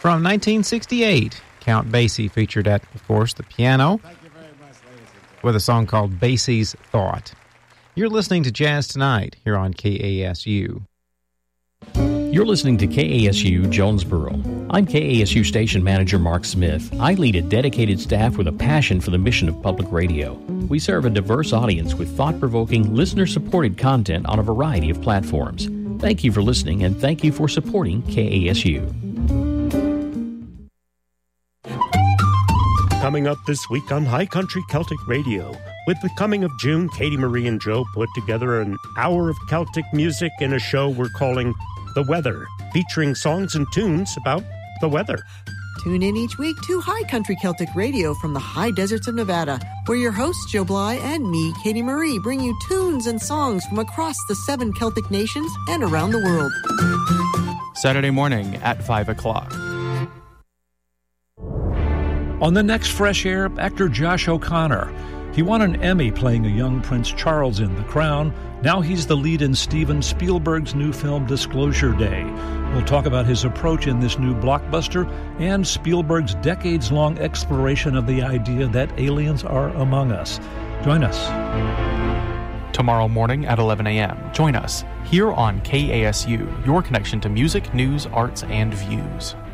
From 1968, Count Basie featured at, of course, the piano with a song called Basie's Thought. You're listening to Jazz Tonight here on KASU. You're listening to KASU Jonesboro. I'm KASU Station Manager Mark Smith. I lead a dedicated staff with a passion for the mission of public radio. We serve a diverse audience with thought-provoking, listener-supported content on a variety of platforms. Thank you for listening, and thank you for supporting KASU. Coming up this week on High Country Celtic Radio. With the coming of June, Katie Marie and Joe put together an hour of Celtic music in a show we're calling The Weather, featuring songs and tunes about the weather. Tune in each week to High Country Celtic Radio from the high deserts of Nevada, where your hosts, Joe Bly and me, Katie Marie, bring you tunes and songs from across the 7 Celtic nations and around the world. Saturday morning at 5 o'clock. On the next Fresh Air, actor Josh O'Connor. He won an Emmy playing a young Prince Charles in The Crown. Now he's the lead in Steven Spielberg's new film Disclosure Day. We'll talk about his approach in this new blockbuster and Spielberg's decades-long exploration of the idea that aliens are among us. Join us. Tomorrow morning at 11 a.m. Join us here on KASU, your connection to music, news, arts, and views.